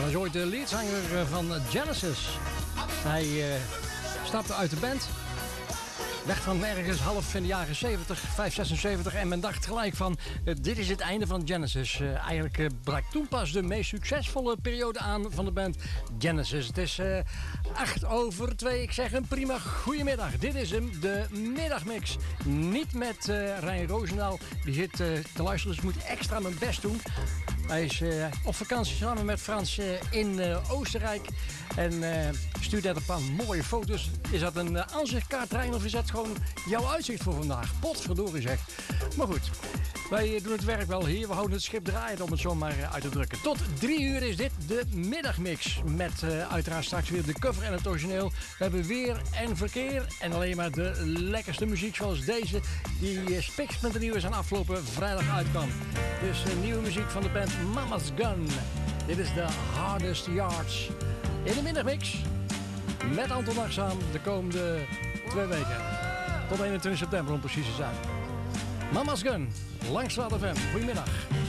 Hij was ooit de leadzanger van Genesis. Hij stapte uit de band. Weg van ergens half in de jaren 70, 76. En men dacht gelijk van, dit is het einde van Genesis. Eigenlijk brak toen pas de meest succesvolle periode aan van de band Genesis. Het is 1:08. Ik zeg een prima goedemiddag. Dit is hem, de middagmix. Niet met Rijn Roosendaal. Die zit te luisteren, dus ik moet extra mijn best doen. Hij is op vakantie samen met Frans in Oostenrijk. En stuurt net een paar mooie foto's. Is dat een aanzichtkaart, Rijn, of is dat gewoon jouw uitzicht voor vandaag? Potverdorie zeg. Maar goed, wij doen het werk wel hier. We houden het schip draaiend, om het zo maar uit te drukken. Tot 3 uur is dit de middagmix. Met uiteraard straks weer de cover en het origineel. We hebben weer en verkeer. En alleen maar de lekkerste muziek zoals deze. Die spiks met de nieuwe zijn afgelopen vrijdag uitkwam. Dus nieuwe muziek van de band Mama's Gun. Dit is de Hardest Yards. In de middagmix. Met Anton Nachtzaam de komende 2 weken. Tot 21 september om precies te zijn. Mama's Gun. Langstraat FM. Goedemiddag.